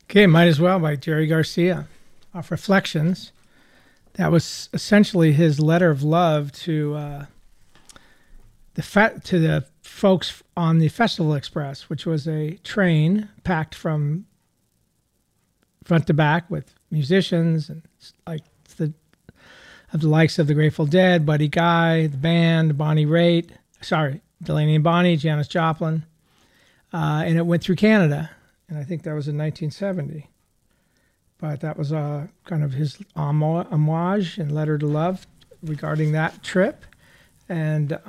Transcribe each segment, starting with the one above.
Okay, Might as Well by Jerry Garcia off Reflections. That was essentially his letter of love to the folks on the Festival Express, which was a train packed from front to back with musicians and like the likes of the Grateful Dead, Buddy Guy, the band, Delaney and Bonnie, Janis Joplin, and it went through Canada, and I think that was in 1970. But that was kind of his homage and letter to love regarding that trip. And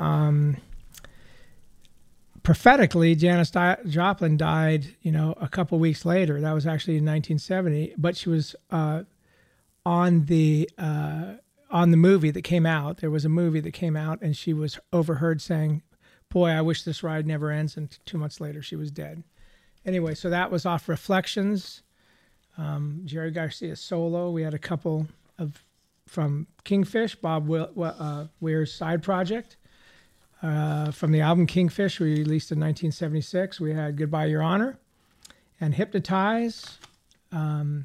prophetically, Janis Joplin died, a couple weeks later. That was actually in 1970. But she was on the movie that came out. There was a movie that came out, and she was overheard saying, "Boy, I wish this ride never ends." And 2 months later, she was dead. Anyway, so that was off Reflections. Jerry Garcia solo. We had a couple from Kingfish, Bob Weir's side project. From the album Kingfish, we released in 1976. We had Goodbye Your Honor and Hypnotize. And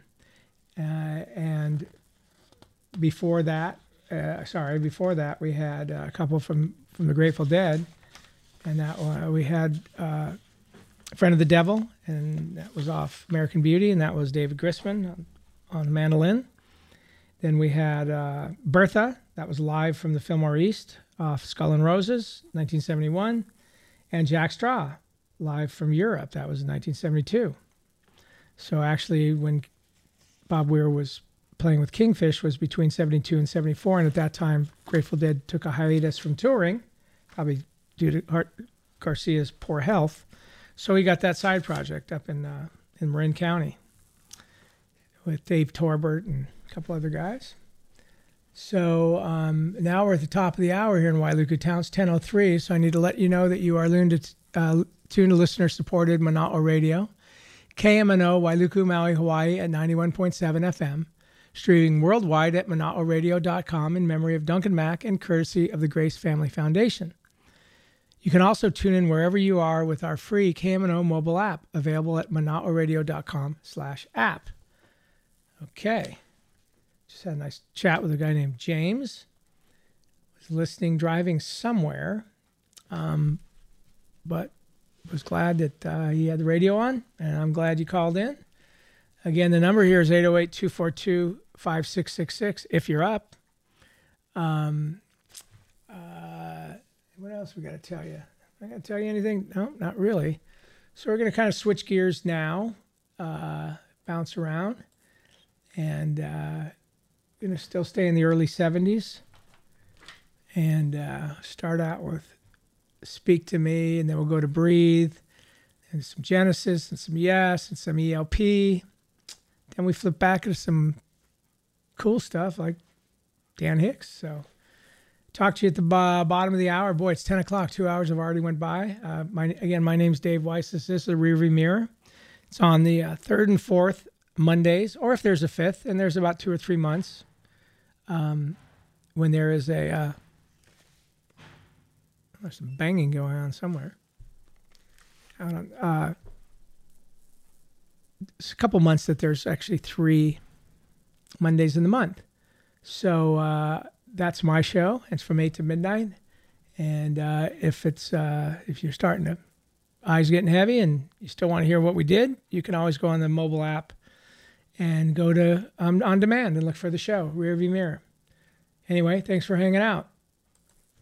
before that, we had a couple from the Grateful Dead. And that we had Friend of the Devil, and that was off American Beauty, and that was David Grisman on mandolin. Then we had Bertha, that was live from the Fillmore East off Skull and Roses, 1971, and Jack Straw, live from Europe, that was in 1972. So actually, when Bob Weir was playing with Kingfish was between 72 and 74, and at that time, Grateful Dead took a hiatus from touring, probably due to Garcia's poor health. So we got that side project up in Marin County with Dave Torbert and a couple other guys. So now we're at the top of the hour here in Wailuku Town. It's 10:03, so I need to let you know that you are tuned to listener-supported Mana'o Radio, KMNO, Wailuku, Maui, Hawaii at 91.7 FM, streaming worldwide at mana'oradio.com in memory of Duncan Mack and courtesy of the Grace Family Foundation. You can also tune in wherever you are with our free KMNO mobile app, available at mana'oradio.com/app. Okay. Just had a nice chat with a guy named James. Was listening, driving somewhere, but was glad that he had the radio on, and I'm glad you called in. Again, the number here is 808-242-5666 if you're up. What else we got to tell you? I got to tell you anything? No, not really. So we're going to kind of switch gears now, bounce around, and going to still stay in the early 70s and start out with Speak to Me, and then we'll go to Breathe, and some Genesis, and some Yes, and some ELP. Then we flip back to some cool stuff like Dan Hicks. So talk to you at the bottom of the hour. Boy, it's 10 o'clock. 2 hours have already went by. My name's Dave Weiss. This is the Rearview Mirror. It's on the third and fourth Mondays, or if there's a fifth, and there's about 2 or 3 months when there is there's some banging going on somewhere. It's a couple months that there's actually 3 Mondays in the month. So that's my show. It's from 8 to midnight. And if you're starting to, eyes getting heavy and you still want to hear what we did, you can always go on the mobile app and go to On Demand and look for the show, Rearview Mirror. Anyway, thanks for hanging out.